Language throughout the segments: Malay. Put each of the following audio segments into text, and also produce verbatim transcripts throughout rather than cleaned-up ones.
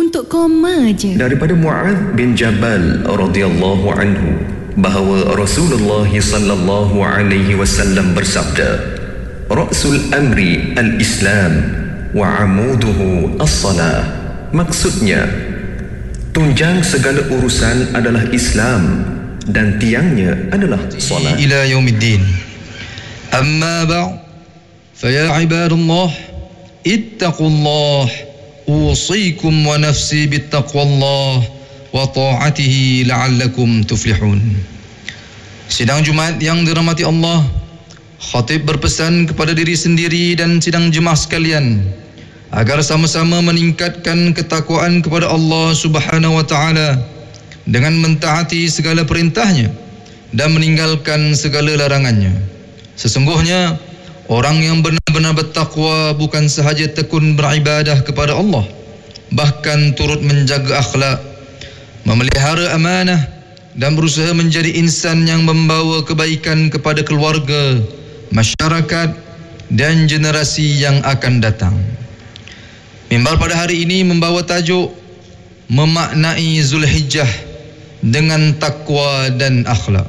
untuk koma je. Daripada Mu'adz bin Jabal radhiyallahu anhu bahawa Rasulullah sallallahu alaihi wasallam bersabda, "Ra'sul amri al-Islam wa 'amuduhu as-salah." Maksudnya, tunjang segala urusan adalah Islam dan tiangnya adalah salat. Ila yaumiddin. Amma ba'd, fa ya ibadallah, ittaqullah. Usikum wa nafsi bittaqwallah wa ta'atihi la'allakum tuflihun. Sidang Jumaat yang dirahmati Allah, khatib berpesan kepada diri sendiri dan sidang jemaah sekalian agar sama-sama meningkatkan ketakwaan kepada Allah Subhanahu wa taala dengan mentaati segala perintahnya dan meninggalkan segala larangannya. Sesungguhnya orang yang benar-benar bertakwa bukan sahaja tekun beribadah kepada Allah, bahkan turut menjaga akhlak, memelihara amanah dan berusaha menjadi insan yang membawa kebaikan kepada keluarga, masyarakat dan generasi yang akan datang. Mimbar pada hari ini membawa tajuk memaknai Zulhijjah dengan takwa dan akhlak.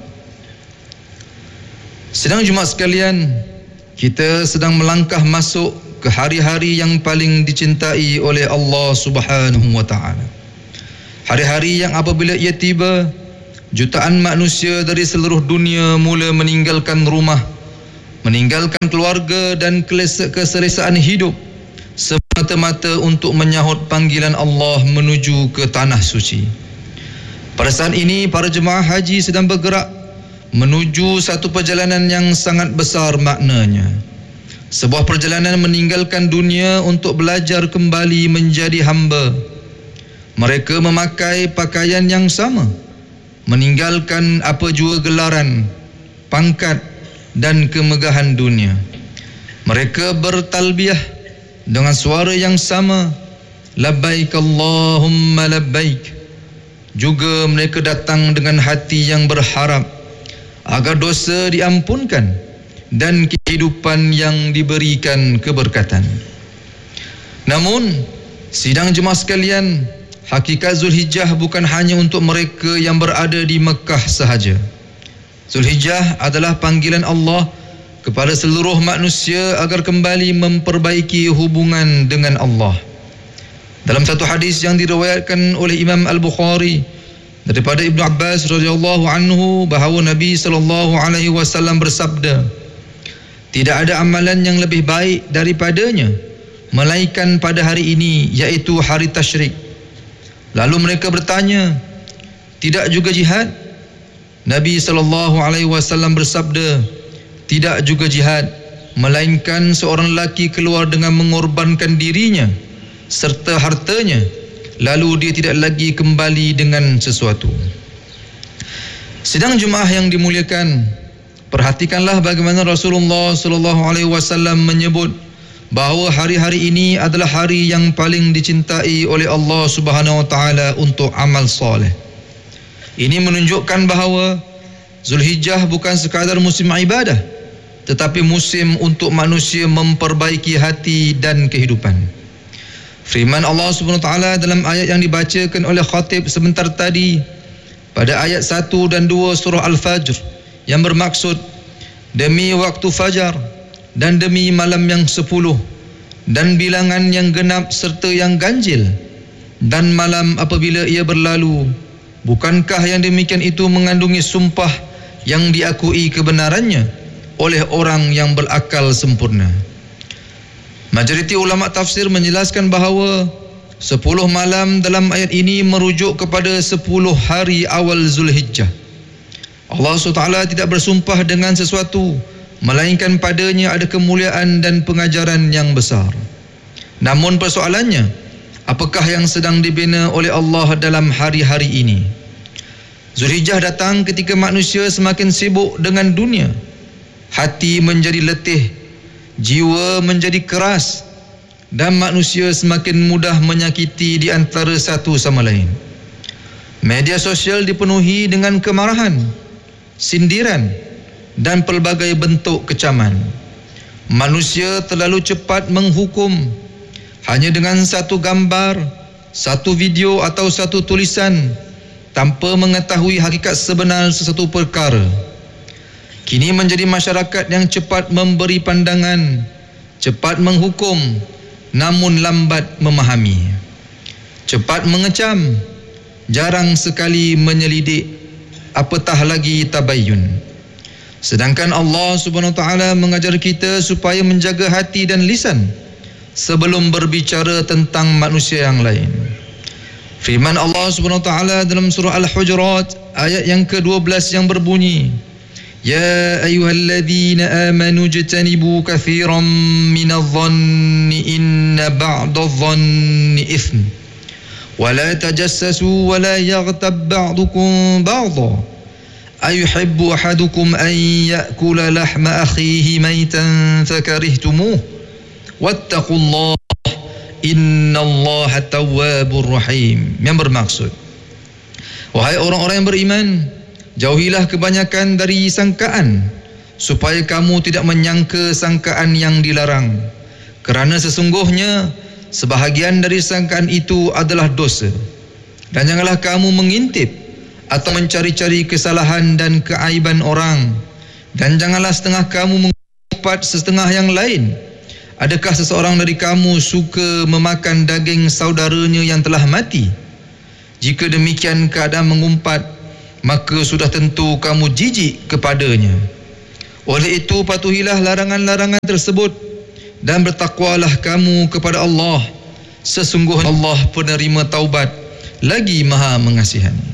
Sedang Jumaat sekalian, kita sedang melangkah masuk ke hari-hari yang paling dicintai oleh Allah Subhanahu wa taala. Hari-hari yang apabila ia tiba, jutaan manusia dari seluruh dunia mula meninggalkan rumah, meninggalkan keluarga dan keselesaan hidup semata-mata untuk menyahut panggilan Allah menuju ke tanah suci. Pada saat ini para jemaah haji sedang bergerak menuju satu perjalanan yang sangat besar maknanya. Sebuah perjalanan meninggalkan dunia untuk belajar kembali menjadi hamba. Mereka memakai pakaian yang sama, meninggalkan apa jua gelaran, pangkat dan kemegahan dunia. Mereka bertalbiyah dengan suara yang sama, labbaik Allahumma labbaik. Juga mereka datang dengan hati yang berharap agar dosa diampunkan dan kehidupan yang diberikan keberkatan. Namun, sidang jemaah sekalian, hakikat Zulhijjah bukan hanya untuk mereka yang berada di Mekah sahaja. Zulhijjah adalah panggilan Allah kepada seluruh manusia agar kembali memperbaiki hubungan dengan Allah. Dalam satu hadis yang diriwayatkan oleh Imam Al-Bukhari daripada Ibnu Abbas radhiyallahu anhu bahawa Nabi sallallahu alaihi wasallam bersabda, tidak ada amalan yang lebih baik daripadanya melainkan pada hari ini, iaitu hari tasyrik. Lalu mereka bertanya, tidak juga jihad? Nabi sallallahu alaihi wasallam bersabda, tidak juga jihad, melainkan seorang lelaki keluar dengan mengorbankan dirinya serta hartanya, lalu dia tidak lagi kembali dengan sesuatu. Sidang jemaah yang dimuliakan, perhatikanlah bagaimana Rasulullah sallallahu alaihi wasallam menyebut bahawa hari-hari ini adalah hari yang paling dicintai oleh Allah Subhanahu wa taala untuk amal soleh. Ini menunjukkan bahawa Zulhijjah bukan sekadar musim ibadah, tetapi musim untuk manusia memperbaiki hati dan kehidupan. Firman Allah Subhanahu wa taala dalam ayat yang dibacakan oleh khatib sebentar tadi, pada ayat satu dan dua surah Al-Fajr, yang bermaksud, demi waktu fajar dan demi malam yang sepuluh dan bilangan yang genap serta yang ganjil dan malam apabila ia berlalu, bukankah yang demikian itu mengandungi sumpah yang diakui kebenarannya oleh orang yang berakal sempurna. Majoriti ulama tafsir menjelaskan bahawa sepuluh malam dalam ayat ini merujuk kepada sepuluh hari awal Zulhijjah. Allah subhanahu wa taala tidak bersumpah dengan sesuatu melainkan padanya ada kemuliaan dan pengajaran yang besar. Namun persoalannya, apakah yang sedang dibina oleh Allah dalam hari-hari ini? Zulhijjah datang ketika manusia semakin sibuk dengan dunia, hati menjadi letih, jiwa menjadi keras, dan manusia semakin mudah menyakiti di antara satu sama lain. Media sosial dipenuhi dengan kemarahan, sindiran dan pelbagai bentuk kecaman. Manusia terlalu cepat menghukum hanya dengan satu gambar satu video atau satu tulisan tanpa mengetahui hakikat sebenar sesuatu perkara. Kini menjadi masyarakat yang cepat memberi pandangan, cepat menghukum, namun lambat memahami. Cepat mengecam, jarang sekali menyelidik, apatah lagi tabayyun. Sedangkan Allah Subhanahu Wa Taala mengajar kita supaya menjaga hati dan lisan sebelum berbicara tentang manusia yang lain. Firman Allah Subhanahu Wa Taala dalam surah Al-Hujurat ayat yang ke dua belas yang berbunyi, Ya ayyuhalladzina amanu jtanibu katsiran minadh-dhanni inna ba'dadh-dhanni itsm wa la tajassasu wa la yaghtab ba'dukum ba'dha ayuhibbu ahadukum an ya'kula lahma akhihi maytan fakarihtumuh wattaqullaha innallaha tawwabur rahim. Yang bermaksud, wahai orang-orang yang beriman, jauhilah kebanyakan dari sangkaan supaya kamu tidak menyangka sangkaan yang dilarang, kerana sesungguhnya sebahagian dari sangkaan itu adalah dosa. Dan janganlah kamu mengintip atau mencari-cari kesalahan dan keaiban orang, dan janganlah setengah kamu mengumpat setengah yang lain. Adakah seseorang dari kamu suka memakan daging saudaranya yang telah mati? Jika demikian keadaan mengumpat, maka sudah tentu kamu jijik kepadanya. Oleh itu patuhilah larangan-larangan tersebut dan bertakwalah kamu kepada Allah. Sesungguhnya Allah penerima taubat lagi Maha mengasihani.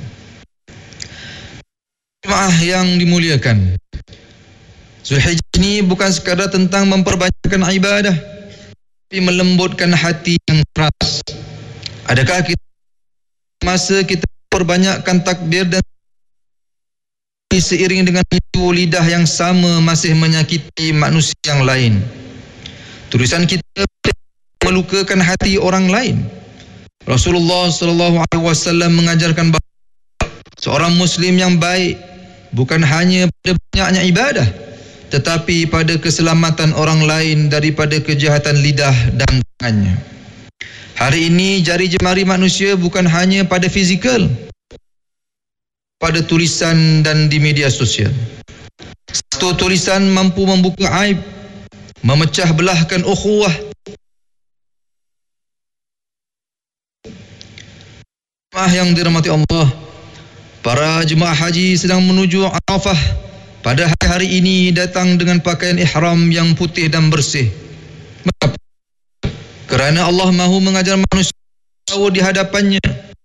Jemaah yang dimuliakan, Zulhijjah ini bukan sekadar tentang memperbanyakkan ibadah, tapi melembutkan hati yang keras. Adakah kita masa kita perbanyakkan takbir dan seiring dengan itu lidah yang sama masih menyakiti manusia yang lain? Tulisan kita melukakan hati orang lain. Rasulullah sallallahu alaihi wasallam mengajarkan bahawa seorang muslim yang baik bukan hanya pada banyaknya ibadah, tetapi pada keselamatan orang lain daripada kejahatan lidah dan tangannya. Hari ini jari jemari manusia bukan hanya pada fizikal, pada tulisan dan di media sosial. Satu tulisan mampu membuka aib, memecah belahkan ukhuwah. Jemaah yang dirahmati Allah, para jemaah haji sedang menuju Arafah pada hari ini datang dengan pakaian ihram yang putih dan bersih. Mengapa? Kerana Allah mahu mengajar manusia di hadapannya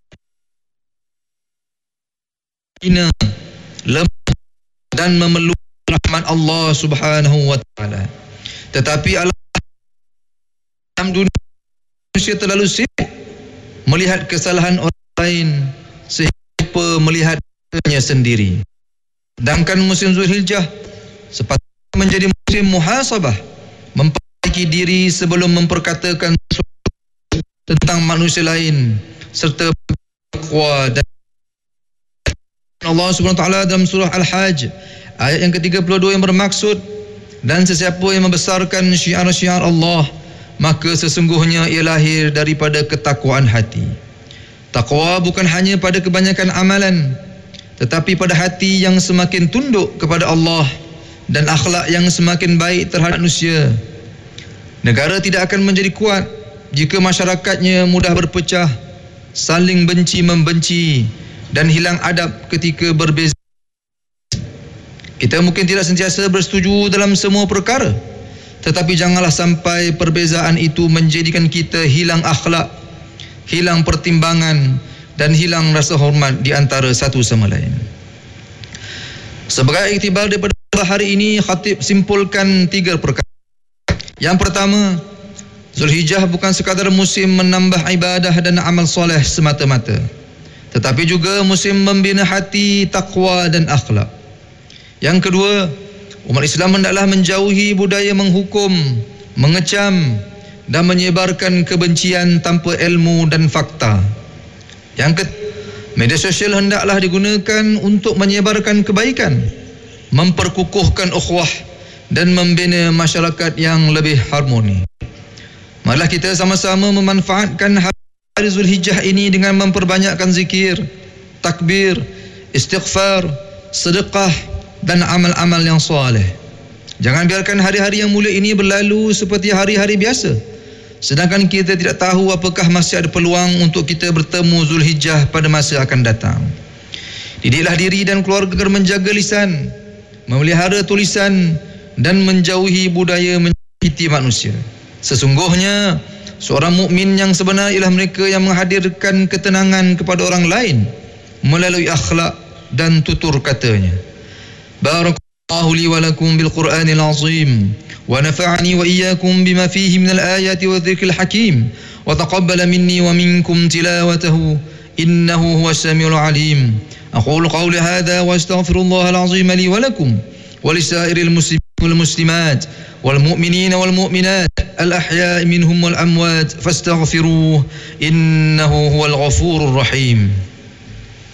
ina lemah dan memeluk rahmat Allah Subhanahu wa taala. Tetapi dalam dunia manusia terlalu sibuk melihat kesalahan orang lain sehingga melihatnya sendiri. Sedangkan musim Zulhijjah sepatutnya menjadi musim muhasabah, memperbaiki diri sebelum memperkatakan tentang manusia lain, serta bertakwa. Dan Allah Subhanahu wa taala dalam surah Al-Hajj ayat yang ke tiga puluh dua yang bermaksud, dan sesiapa yang membesarkan syiar-syiar Allah, maka sesungguhnya ia lahir daripada ketakwaan hati. Takwa bukan hanya pada kebanyakan amalan, tetapi pada hati yang semakin tunduk kepada Allah dan akhlak yang semakin baik terhadap manusia. Negara tidak akan menjadi kuat jika masyarakatnya mudah berpecah, saling benci-membenci dan hilang adab ketika berbeza. Kita mungkin tidak sentiasa bersetuju dalam semua perkara, tetapi janganlah sampai perbezaan itu menjadikan kita hilang akhlak, hilang pertimbangan dan hilang rasa hormat di antara satu sama lain. Sebagai iktibar daripada hari ini, khatib simpulkan tiga perkara. Yang pertama, Zulhijjah bukan sekadar musim menambah ibadah dan amal soleh semata-mata, tetapi juga musim membina hati, takwa dan akhlak. Yang kedua, umat Islam hendaklah menjauhi budaya menghukum, mengecam dan menyebarkan kebencian tanpa ilmu dan fakta. Yang ketiga, media sosial hendaklah digunakan untuk menyebarkan kebaikan, memperkukuhkan ukhuwah dan membina masyarakat yang lebih harmoni. Marilah kita sama-sama memanfaatkan hari Zulhijjah ini dengan memperbanyakkan zikir, takbir, istighfar, sedekah dan amal-amal yang soleh. Jangan biarkan hari-hari yang mulia ini berlalu seperti hari-hari biasa, sedangkan kita tidak tahu apakah masih ada peluang untuk kita bertemu Zulhijjah pada masa akan datang. Didiklah diri dan keluarga agar menjaga lisan, memelihara tulisan dan menjauhi budaya menyakiti manusia. Sesungguhnya seorang mukmin yang sebenar ialah mereka yang menghadirkan ketenangan kepada orang lain melalui akhlak dan tutur katanya. Barakallahu li wa lakum bil Qur'anil azim wa nafa'ani wa iyyakum bima fihi minal ayati wa dhikril hakim wa taqabbala minni wa minkum tilawatahu innahu huwas samiul alim. Aqulu qawli hadha wa astaghfirullahal azim li wa lakum wa lisairil muslimin wal muslimat wal mu'minina wal mu'minat al ahya'i minhum wal amwat fastaghfiruhu innahu huwal ghafurur rahim.